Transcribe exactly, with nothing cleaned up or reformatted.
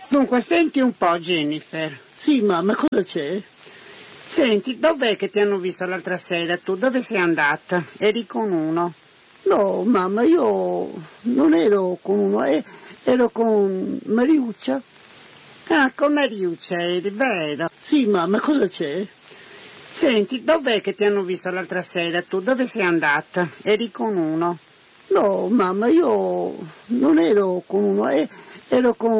Dunque, senti un po', Jennifer. Sì, mamma, cosa c'è? Senti, dov'è che ti hanno visto l'altra sera tu? Dove sei andata? Eri con uno. No, mamma, io non ero con uno, eh, ero con Mariuccia. Ah, con Mariuccia eri, vero? Sì, mamma, cosa c'è? Senti, dov'è che ti hanno visto l'altra sera tu? Dove sei andata? Eri con uno. No, mamma, io non ero con uno, eh, ero con